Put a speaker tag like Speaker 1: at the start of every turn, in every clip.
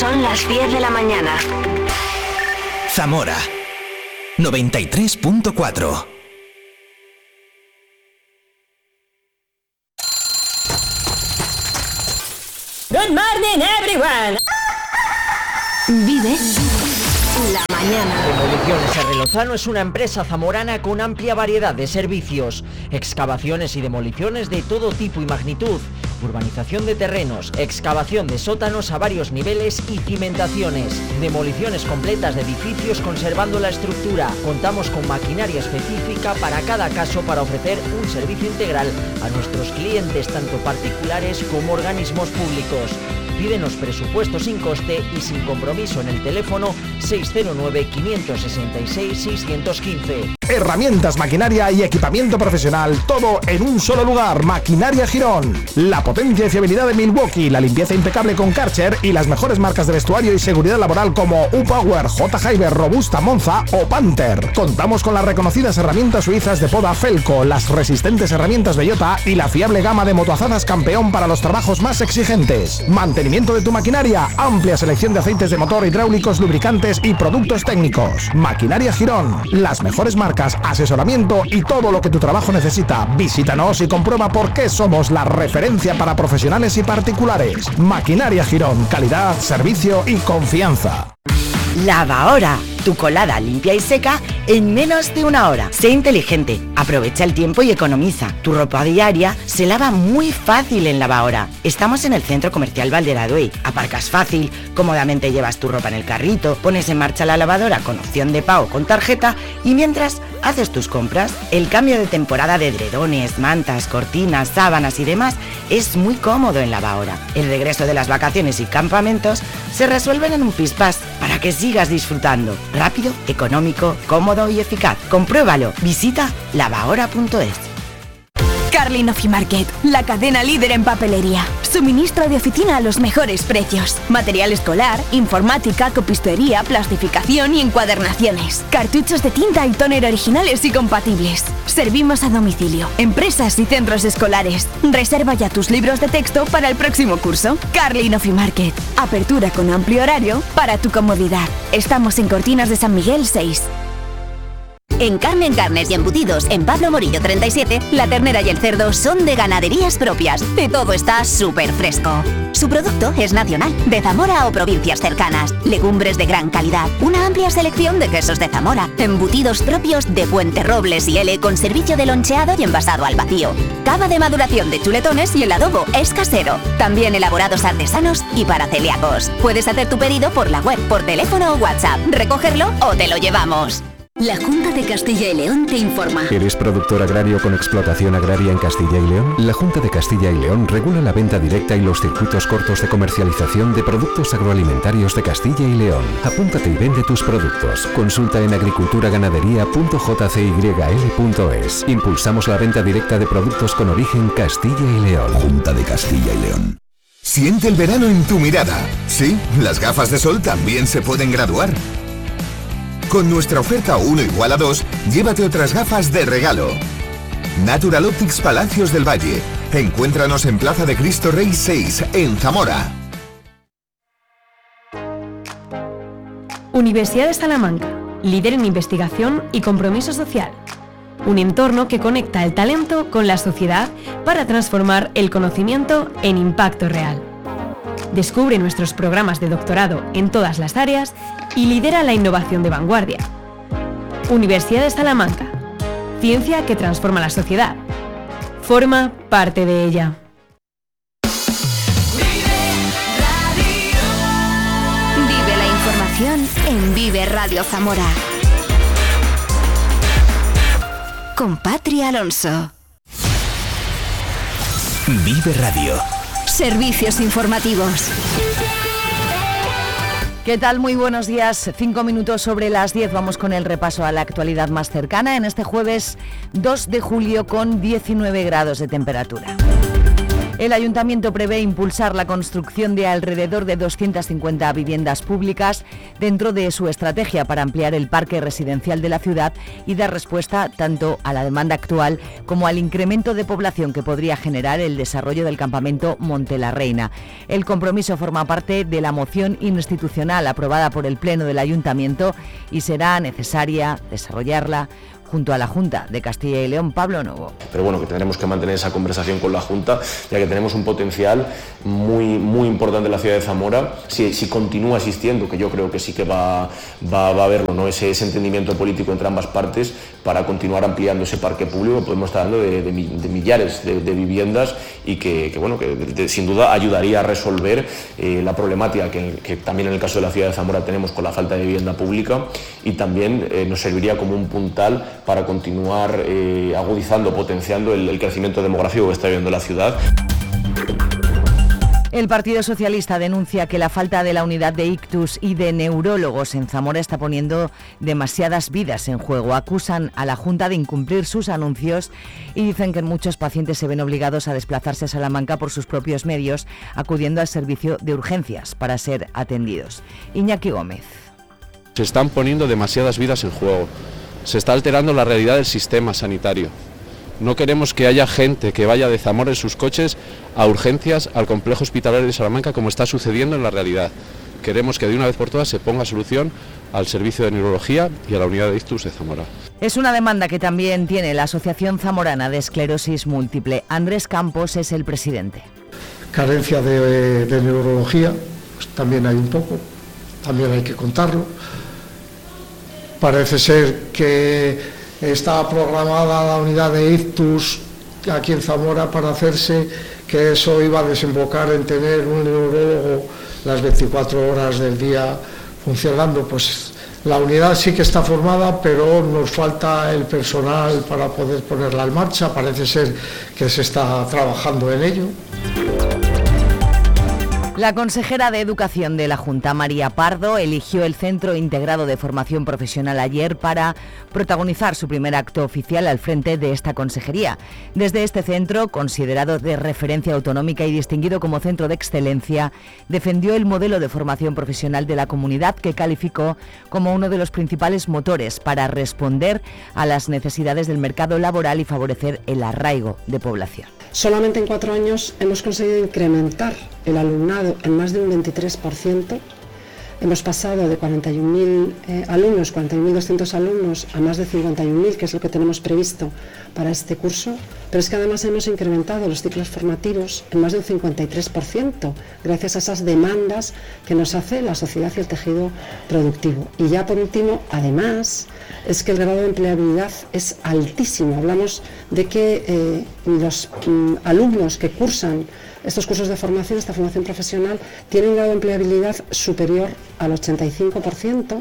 Speaker 1: Son las 10 de la mañana.
Speaker 2: Zamora 93.4.
Speaker 3: Good morning, everyone.
Speaker 1: Vive la mañana.
Speaker 4: Demoliciones R. Lozano es una empresa zamorana con amplia variedad de servicios, excavaciones y demoliciones de todo tipo y magnitud, urbanización de terrenos, excavación de sótanos a varios niveles y cimentaciones, demoliciones completas de edificios conservando la estructura. Contamos con maquinaria específica para cada caso para ofrecer un servicio integral a nuestros clientes, tanto particulares como organismos públicos. Pídenos presupuesto sin coste y sin compromiso en el teléfono 609-566-615.
Speaker 5: Herramientas, maquinaria y equipamiento profesional, todo en un solo lugar. Maquinaria Girón. La potencia y fiabilidad de Milwaukee, la limpieza impecable con Karcher y las mejores marcas de vestuario y seguridad laboral como U-Power, J-Hyber, Robusta, Monza o Panther. Contamos con las reconocidas herramientas suizas de poda Felco, las resistentes herramientas Bellota y la fiable gama de motoazadas Campeón para los trabajos más exigentes. Mantenimiento de tu maquinaria, amplia selección de aceites de motor, hidráulicos, lubricantes y productos técnicos. Maquinaria Girón, las mejores marcas, asesoramiento y todo lo que tu trabajo necesita. Visítanos y comprueba por qué somos la referencia para profesionales y particulares. Maquinaria Girón, calidad, servicio y confianza.
Speaker 6: Lavahora, tu colada limpia y seca en menos de una hora. Sé inteligente, aprovecha el tiempo y economiza. Tu ropa diaria se lava muy fácil en Lavahora. Estamos en el Centro Comercial Valderaduey. Aparcas fácil, cómodamente llevas tu ropa en el carrito, pones en marcha la lavadora con opción de pago con tarjeta y mientras haces tus compras, el cambio de temporada de edredones, mantas, cortinas, sábanas y demás es muy cómodo en Lavahora. El regreso de las vacaciones y campamentos se resuelven en un pispás para que sigas disfrutando. Rápido, económico, cómodo y eficaz. Compruébalo. Visita lavahora.es.
Speaker 7: Carlin Office Market, la cadena líder en papelería. Suministro de oficina a los mejores precios. Material escolar, informática, copistería, plastificación y encuadernaciones. Cartuchos de tinta y tóner originales y compatibles. Servimos a domicilio, empresas y centros escolares. Reserva ya tus libros de texto para el próximo curso. Carlin Office Market. Apertura con amplio horario para tu comodidad. Estamos en Cortinas de San Miguel 6.
Speaker 8: En Carmen Carnes y Embutidos, en Pablo Morillo 37, la ternera y el cerdo son de ganaderías propias y todo está súper fresco. Su producto es nacional, de Zamora o provincias cercanas, legumbres de gran calidad, una amplia selección de quesos de Zamora, embutidos propios de Puente Robles y L con servicio de loncheado y envasado al vacío, cava de maduración de chuletones y el adobo es casero, también elaborados artesanos y para celíacos. Puedes hacer tu pedido por la web, por teléfono o WhatsApp, recogerlo o te lo llevamos.
Speaker 1: La Junta de Castilla y León te informa.
Speaker 9: ¿Eres productor agrario con explotación agraria en Castilla y León? La Junta de Castilla y León regula la venta directa y los circuitos cortos de comercialización de productos agroalimentarios de Castilla y León. Apúntate y vende tus productos. Consulta en agriculturaganadería.jcyl.es. Impulsamos la venta directa de productos con origen Castilla y León.
Speaker 10: Junta de Castilla y León. Siente el verano en tu mirada. Sí, las gafas de sol también se pueden graduar. Con nuestra oferta 1 igual a 2, llévate otras gafas de regalo. Natural Optics Palacios del Valle. Encuéntranos en Plaza de Cristo Rey 6, en Zamora.
Speaker 11: Universidad de Salamanca, líder en investigación y compromiso social. Un entorno que conecta el talento con la sociedad para transformar el conocimiento en impacto real. Descubre nuestros programas de doctorado en todas las áreas y lidera la innovación de vanguardia. Universidad de Salamanca. Ciencia que transforma la sociedad. Forma parte de ella.
Speaker 1: Vive la información en Vive Radio Zamora. Con Patri Alonso.
Speaker 2: Vive Radio.
Speaker 1: Servicios informativos.
Speaker 12: ¿Qué tal? Muy buenos días. 5 minutos sobre las 10. Vamos con el repaso a la actualidad más cercana en este jueves 2 de julio con 19 grados de temperatura. El Ayuntamiento prevé impulsar la construcción de alrededor de 250 viviendas públicas dentro de su estrategia para ampliar el parque residencial de la ciudad y dar respuesta tanto a la demanda actual como al incremento de población que podría generar el desarrollo del campamento Monte la Reina. El compromiso forma parte de la moción institucional aprobada por el Pleno del Ayuntamiento y será necesaria desarrollarla junto a la Junta de Castilla y León. Pablo Novo.
Speaker 13: Pero bueno, que tendremos que mantener esa conversación con la Junta, ya que tenemos un potencial muy importante en la ciudad de Zamora. Si continúa existiendo, que yo creo que sí que va a haberlo, ¿no? ese entendimiento político entre ambas partes para continuar ampliando ese parque público, podemos estar hablando de millares de viviendas y que sin duda ayudaría a resolver la problemática que también en el caso de la ciudad de Zamora tenemos con la falta de vivienda pública, y también nos serviría como un puntal para continuar agudizando, potenciando el crecimiento demográfico que está viviendo la ciudad.
Speaker 12: El Partido Socialista denuncia que la falta de la unidad de ictus y de neurólogos en Zamora está poniendo demasiadas vidas en juego. Acusan a la Junta de incumplir sus anuncios y dicen que muchos pacientes se ven obligados a desplazarse a Salamanca por sus propios medios, acudiendo al servicio de urgencias para ser atendidos. Iñaki Gómez.
Speaker 14: Se están poniendo demasiadas vidas en juego. Se está alterando la realidad del sistema sanitario. No queremos que haya gente que vaya de Zamora en sus coches a urgencias al complejo hospitalario de Salamanca, como está sucediendo en la realidad. Queremos que de una vez por todas se ponga solución al servicio de neurología y a la unidad de ictus de Zamora.
Speaker 12: Es una demanda que también tiene la Asociación Zamorana de Esclerosis Múltiple. Andrés Campos es el presidente.
Speaker 15: Carencia de neurología, pues también hay un poco, también hay que contarlo. Parece ser que está programada la unidad de ictus aquí en Zamora para hacerse, que eso iba a desembocar en tener un neurólogo las 24 horas del día funcionando. Pues la unidad sí que está formada, pero nos falta el personal para poder ponerla en marcha. Parece ser que se está trabajando en ello.
Speaker 12: La consejera de Educación de la Junta, María Pardo, eligió el Centro Integrado de Formación Profesional ayer para protagonizar su primer acto oficial al frente de esta consejería. Desde este centro, considerado de referencia autonómica y distinguido como centro de excelencia, defendió el modelo de formación profesional de la comunidad, que calificó como uno de los principales motores para responder a las necesidades del mercado laboral y favorecer el arraigo de población.
Speaker 16: Solamente en 4 años hemos conseguido incrementar el alumnado en más de un 23%. Hemos pasado de 41.000 alumnos, 41.200 alumnos, a más de 51.000, que es lo que tenemos previsto para este curso. Pero es que además hemos incrementado los ciclos formativos en más de un 53%, gracias a esas demandas que nos hace la sociedad y el tejido productivo. Y ya por último, además, es que el grado de empleabilidad es altísimo. Hablamos de que los alumnos que cursan estos cursos de formación, esta formación profesional, tienen un grado de empleabilidad superior al 85%.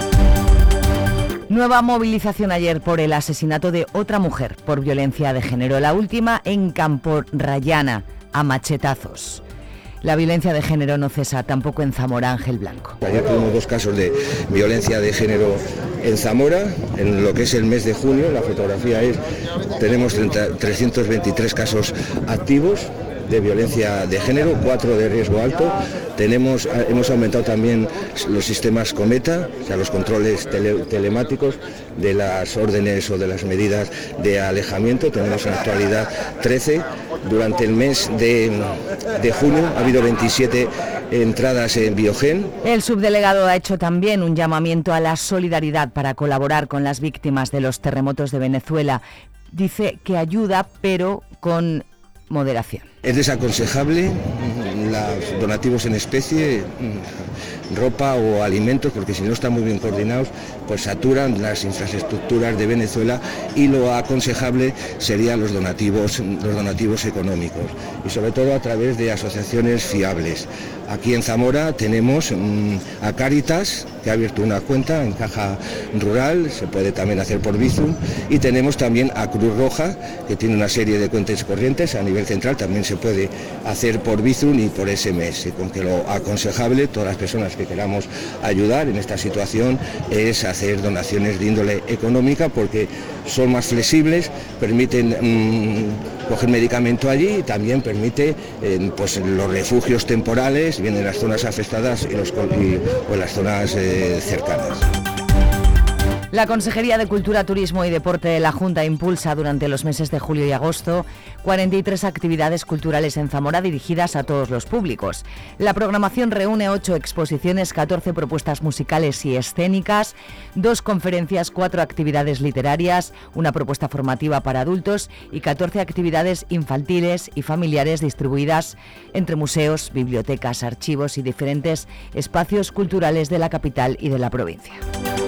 Speaker 12: Nueva movilización ayer por el asesinato de otra mujer por violencia de género, la última en Campo Rayana, a machetazos. La violencia de género no cesa tampoco en Zamora. Ángel Blanco.
Speaker 17: Ayer tuvimos 2 casos de violencia de género en Zamora, en lo que es el mes de junio. La fotografía es, tenemos 323 casos activos de violencia de género, 4 de riesgo alto. Hemos aumentado también los sistemas Cometa, o sea, los controles telemáticos de las órdenes o de las medidas de alejamiento. Tenemos en la actualidad 13. Durante el mes de junio ha habido 27 entradas en Biogen.
Speaker 12: El subdelegado ha hecho también un llamamiento a la solidaridad para colaborar con las víctimas de los terremotos de Venezuela. Dice que ayuda, pero con moderación.
Speaker 17: Es desaconsejable los donativos en especie, ropa o alimentos, porque si no están muy bien coordinados, pues saturan las infraestructuras de Venezuela, y lo aconsejable serían los donativos económicos, y sobre todo a través de asociaciones fiables. Aquí en Zamora tenemos a Cáritas, que ha abierto una cuenta en Caja Rural, se puede también hacer por Bizum, y tenemos también a Cruz Roja, que tiene una serie de cuentas corrientes a nivel central, también se puede hacer por Bizum y por SMS, con que lo aconsejable, todas las personas que queramos ayudar en esta situación, es hacer donaciones de índole económica, porque son más flexibles, permiten coger medicamento allí y también permite pues los refugios temporales, bien en las zonas afectadas o en las zonas cercanas.
Speaker 12: La Consejería de Cultura, Turismo y Deporte de la Junta impulsa durante los meses de julio y agosto 43 actividades culturales en Zamora dirigidas a todos los públicos. La programación reúne 8 exposiciones, 14 propuestas musicales y escénicas, 2 conferencias, 4 actividades literarias, una propuesta formativa para adultos y 14 actividades infantiles y familiares distribuidas entre museos, bibliotecas, archivos y diferentes espacios culturales de la capital y de la provincia.